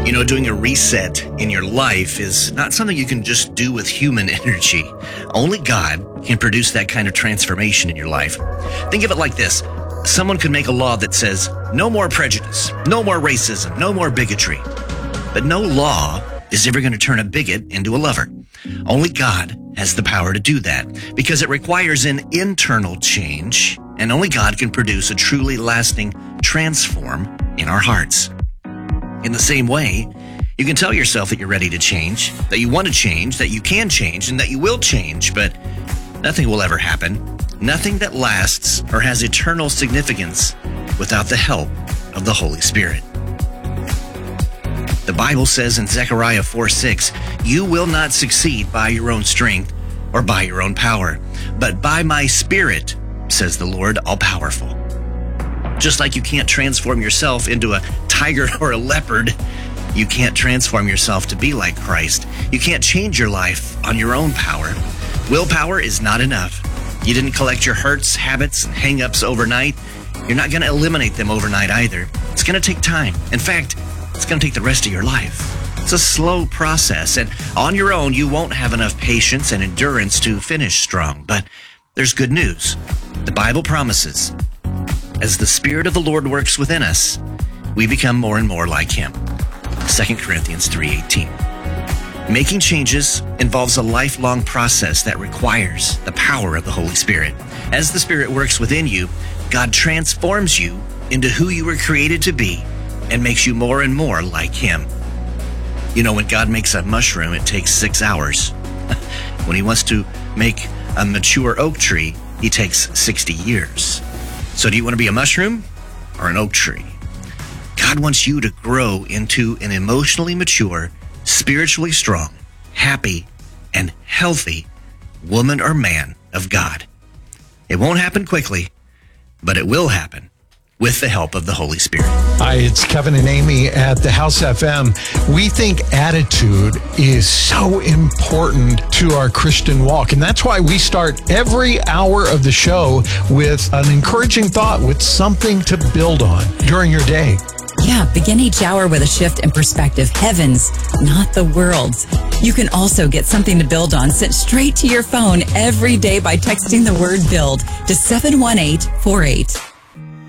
Doing a reset in your life is not something you can just do with human energy. Only God can produce that kind of transformation in your life. Think of it like this. Someone could make a law that says, no more prejudice, no more racism, no more bigotry. But no law is ever going to turn a bigot into a lover. Only God has the power to do that because it requires an internal change, and only God can produce a truly lasting transform in our hearts. In the same way, you can tell yourself that you're ready to change, that you want to change, that you can change, and that you will change, but nothing will ever happen. Nothing that lasts or has eternal significance without the help of the Holy Spirit. The Bible says in Zechariah 4:6, "You will not succeed by your own strength or by your own power, but by my Spirit, says the Lord all-powerful." Just like you can't transform yourself into a tiger or a leopard, you can't transform yourself to be like Christ. You can't change your life on your own power. Willpower is not enough. You didn't collect your hurts, habits, and hang-ups overnight. You're not going to eliminate them overnight either. It's going to take time. In fact, it's going to take the rest of your life. It's a slow process, and on your own, you won't have enough patience and endurance to finish strong. But there's good news. The Bible promises, as the Spirit of the Lord works within us, we become more and more like Him. 2 Corinthians 3:18. Making changes involves a lifelong process that requires the power of the Holy Spirit. As the Spirit works within you, God transforms you into who you were created to be and makes you more and more like Him. When God makes a mushroom, it takes 6 hours. When He wants to make a mature oak tree, He takes 60 years. So do you want to be a mushroom or an oak tree? God wants you to grow into an emotionally mature, spiritually strong, happy, and healthy woman or man of God. It won't happen quickly, but it will happen with the help of the Holy Spirit. Hi, it's Kevin and Amy at the House FM. We think attitude is so important to our Christian walk, and that's why we start every hour of the show with an encouraging thought, with something to build on during your day. Yeah, begin each hour with a shift in perspective. Heavens, not the world's. You can also get something to build on sent straight to your phone every day by texting the word BUILD to 71848.